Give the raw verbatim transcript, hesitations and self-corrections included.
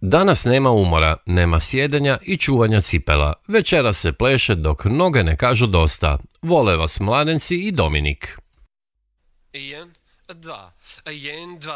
Danas nema umora, nema sjedenja i čuvanja cipela. Večera se pleše dok noge ne kažu dosta. Vole vas Mladenci i Dominik. Jedan, dva, jedan, dva.